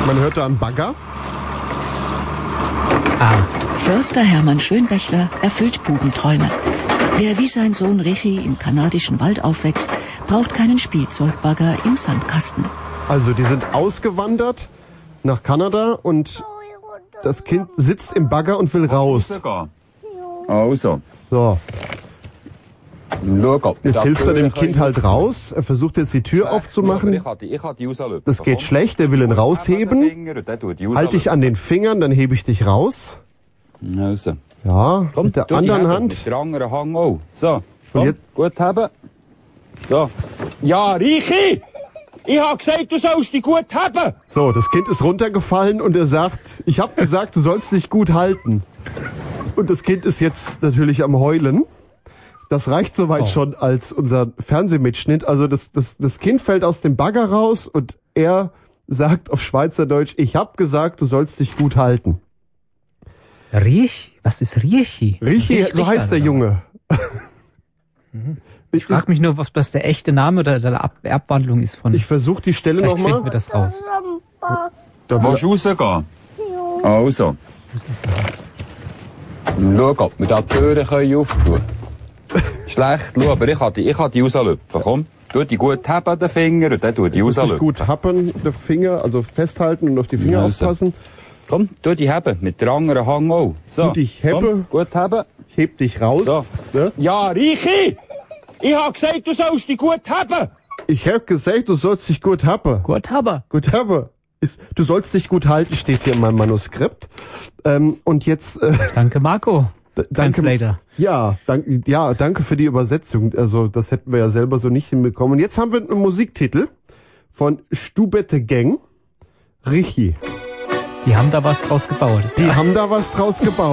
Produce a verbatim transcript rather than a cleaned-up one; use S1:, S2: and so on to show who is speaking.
S1: Man hört da einen Bagger.
S2: Ah.
S3: Förster Hermann Schönbächler erfüllt Bubenträume. Wer wie sein Sohn Richie im kanadischen Wald aufwächst, braucht keinen Spielzeugbagger im Sandkasten.
S1: Also die sind ausgewandert nach Kanada und das Kind sitzt im Bagger und will raus.
S4: Also.
S1: So. Jetzt hilft er dem Kind halt raus. Er versucht jetzt die Tür aufzumachen. Das geht schlecht, er will ihn rausheben. Halt dich an den Fingern, dann hebe ich dich raus.
S4: Also.
S1: Ja,
S4: Komm,
S1: mit der
S4: tu die
S1: anderen
S4: Hände,
S1: Hand.
S4: Mit der anderen Hand auch. So, komm,
S1: jetzt-
S4: gut haben. So. Ja, Reichi! Ich hab gesagt, du sollst dich gut haben!
S1: So, das Kind ist runtergefallen und er sagt, ich habe gesagt, du sollst dich gut halten. Und das Kind ist jetzt natürlich am Heulen. Das reicht soweit
S2: Oh.
S1: schon als unser Fernsehmitschnitt. Also das, das, das Kind fällt aus dem Bagger raus und er sagt auf Schweizerdeutsch, ich habe gesagt, du sollst dich gut halten.
S2: Riech? Was ist Riechi?
S1: Richi,
S2: Riech-
S1: so heißt der
S2: Richard, oder was?
S1: Junge.
S2: Ich frage mich nur, was das der echte Name oder der Ab Abwandlung ist von.
S1: Ich versuche die Stelle
S2: Vielleicht finden wir
S1: nochmal.
S2: das raus.
S1: Da
S4: Willst du rausgehen? Also. Schau, ob wir da die Türen können auftun. Schlecht, schau, aber ich kann die, ich kann die rauslüpfen. Komm, tu die gut haben, den Finger, und dann tu die
S1: Muss ich
S4: rauslüpfen.
S1: gut happen, den Finger, also festhalten und auf die Finger
S4: Also.
S1: aufpassen.
S4: Komm, tu die haben, mit der anderen Hand auch. So,
S1: Tu dich hebe.
S4: komm, gut haben.
S1: Ich heb dich raus.
S4: So.
S1: Ne?
S4: Ja, Reichi! Ich hab gesagt, du sollst dich gut haben!
S1: Ich habe gesagt, du sollst dich gut happen.
S2: Gut, aber.
S1: Gut happen. Ist, du sollst dich gut halten, steht hier in meinem Manuskript. Ähm, und jetzt... Äh,
S2: Danke, Marco.
S1: d- danke,
S2: Translator.
S1: ja, dank, ja, danke für die Übersetzung. Also das hätten wir ja selber so nicht hinbekommen. Und jetzt haben wir einen Musiktitel von Stubette Gang. Richi.
S2: Die haben da was draus gebaut.
S1: Die haben da was draus gebaut.